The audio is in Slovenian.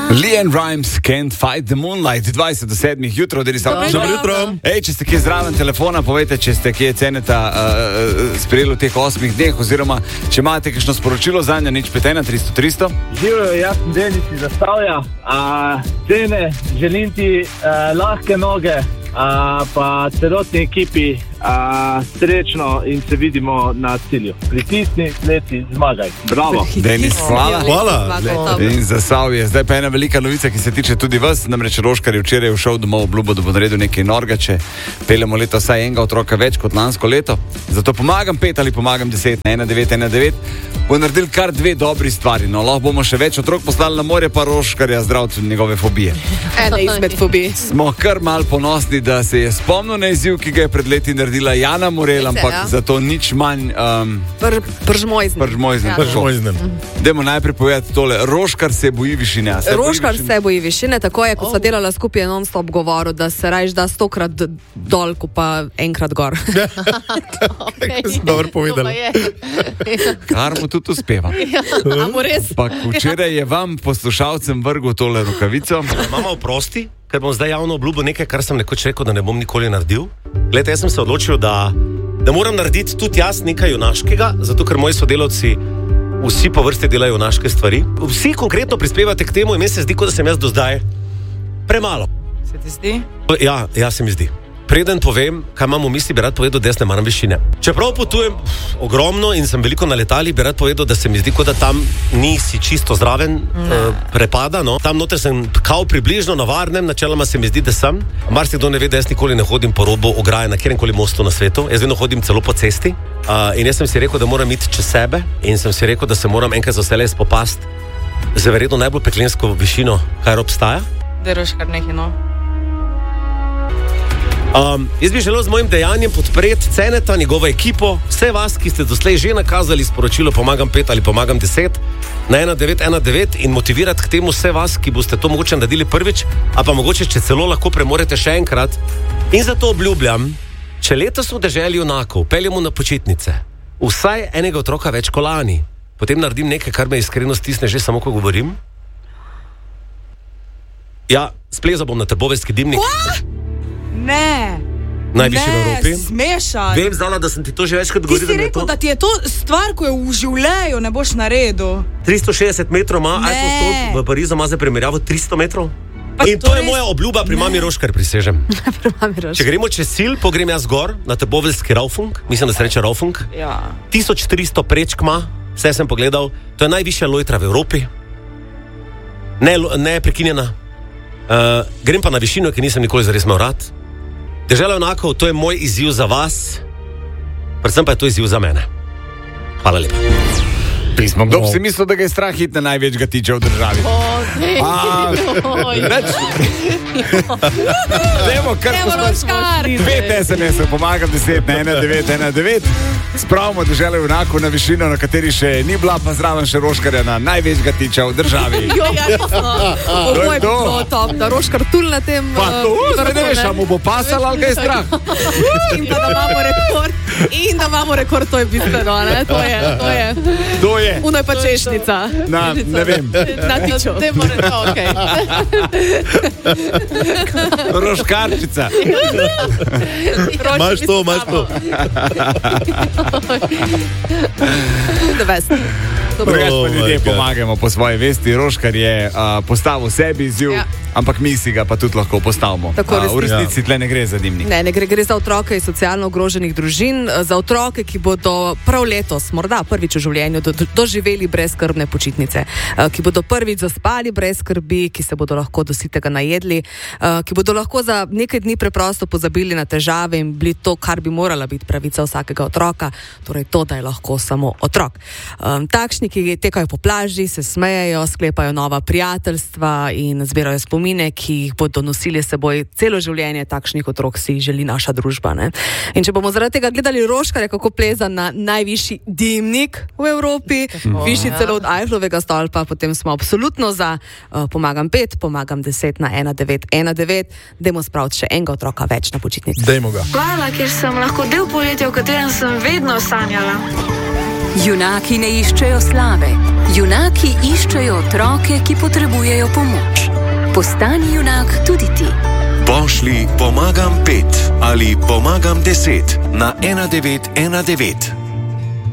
Leanne Rimes, Can't Fight the Moonlight, 20 do 7 jutro, da res Dobro. Ej, če ste kje zraven telefona, povejte, če ste kje ceneta sprejeli v teh 8 dneh, oziroma če imate kakšno sporočilo za njo, nič 51300. Živijo, jaz sem Denis iz Zasavja, cene, želim ti lahke noge, pa celotni ekipi srečno in se vidimo na cilju. Pritisni, leti, zmagaj. Bravo. Denis, hvala. In Zasavje. Zdaj pa ena velika novica, ki se tiče tudi vas, namreč Roškar je včeraj všel domov, obljubo, da bo naredil nekaj norga, če peljemo leto vsaj enega otroka več kot lansko leto. Zato pomagam 5 ali pomagam 10 na 1919. Bo naredil kar 2 dobri stvari. No, lahko bomo še več otrok poslali na morje, pa Roškarja zdravcu njegove fobije. Ena izmed fobij. Smo kar mal ponosni, da se je spomnil na izziv, ki ga je pred leti naredila Jana Morel, ampak zato nič manj Pržmojznen. Dajmo najprej povedati tole. Roškar se boji višine. Roškar se boji višine, tako je, ko sva delala skupaj, je non-stop govoril, da se rajš da 100krat dol, ko pa enkrat gor. Dobro povedala. Kar mu tudi uspeva. Pa včeraj je vam poslušalcem vrgel tole rokavico. Mama, oprosti, ker bom zdaj javno obljubil nekaj, kar sem nekoč rekel, da ne bom nikoli naredil. Glede, jaz sem se odločil, da moram narediti tudi jaz nekaj junaškega, zato ker moji sodelavci vsi po vrsti delajo junaške stvari. Vsi konkretno prispevate k temu in meni se zdi, kot da sem jaz do zdaj premalo. Se ti zdi? Ja, se mi zdi. Preden povem, kaj imam v misli, bi rad povedal, da jaz ne maram višine. Čeprav potujem ogromno in sem veliko na letali, bi rad povedal, da se mi zdi, kot da tam nisi čisto zraven prepada. No. Tam noter sem kao približno na varnem, načeloma se mi zdi, da sem. Marsikdo ne ve, da jaz nikoli ne hodim po robu ograje na kjerkoli mostu na svetu. Jaz vedno hodim celo po cesti. In jaz sem si rekel, da moram iti čez sebe in sem si rekel, da se moram enkrat za vselej spopasti z verjetno najbolj peklensko višino, kar obstaja. Deroš kar nekaj, no. Jaz bi želel z mojim dejanjem podpreti Ceneta, njegovo ekipo, vse vas, ki ste doslej že nakazali sporočilo pomagam 5 ali pomagam 10 na 1919 in motivirati k temu vse vas, ki boste to mogoče naredili prvič, a pa mogoče, če celo lahko premorete še enkrat. In zato obljubljam, če letos v deželi junakov peljemo na počitnice vsaj enega otroka več kot lani, potem naredim nekaj, kar me iskreno stisne že samo, ko govorim. Ja, splezal bom na trboveljski dimnik. Ne. Najvišji v Evropi. Smešaj. Vem, znala, da sem ti to že večkrat govoril. Ti si rekel, da ti je to stvar, ko je v življenju ne boš naredil. 360 metrov ima, Eiffel stolp v Parizu ima za primerjavo 300 metrov. In to je moja obljuba pri mami Roškar, prisežem. Če gremo čez cilj, pogrem jaz gor na trboveljski Raufung, mislim, da se reče Raufung. Ja. 1300 prečk ima, vse sem pogledal, to je najvišja lojtra v Evropi. Ne prekinjena. Grem pa na višino, ki nisem nikoli zares imel rad. Dežela junakov, to je moj izziv za vas, predvsem pa je to izziv za mene. Hvala lepa. Pismo, kdo bi si mislil, da ga je strah iti na največ ga tiče v državi? Dajmo kar poslušati 5 SMS-ov, pomagam 10 na 1919. Spravimo deželo junakov na višino, na kateri še ni bila, pa zraven še Roškarja na največ ga tiče v državi. Oboj bi bilo top, da Roškar tul na tem. Pa to, ne veš, a mu bo pasal ali ga je strah. In pa da imamo rekord. In da imamo rekord, to je bistveno, ne? To je. Uno je pa češnica. Ne vem. Na tiču. Te more to, okej. Roškarčica. Maš to. The best. Drugač pa ljudje pomagamo po svoji vesti. Roškar je postavil sebi izziv, ampak mi si ga pa tudi lahko postavimo. V resnici tle ne gre za dimnik. Ne gre za otroke iz socialno ogroženih družin, za otroke, ki bodo prav letos, morda prvič v življenju, doživeli brezskrbne počitnice, ki bodo prvič zaspali brez skrbi, ki se bodo lahko dositega najedli, ki bodo lahko za nekaj dni preprosto pozabili na težave in bili to, kar bi morala biti pravica vsakega otroka, torej to, da je lahko samo otrok. Takšni, ki tekajo po plaži, se smejejo, sklepajo nova prijateljstva in zbirajo spomine, ki jih bodo nosili s seboj celo življenje. Takšnih otrok si želi naša družba, ne? In če bomo zaradi tega gledali Roškarja, kako pleza na najvišji dimnik v Evropi, višji celo od Eiffelovega stolpa, potem smo absolutno za pomagam 5, pomagam 10 na 1919. Dajmo spraviti še enega otroka več na počitnici. Dajmo ga. Hvala, ker sem lahko del poletja, v katerem sem vedno sanjala. Junaki ne iščejo slave, junaki iščejo otroke, ki potrebujejo pomoč. Postani junak tudi ti. Pošlji pomagam 5 ali pomagam 10 na 1919.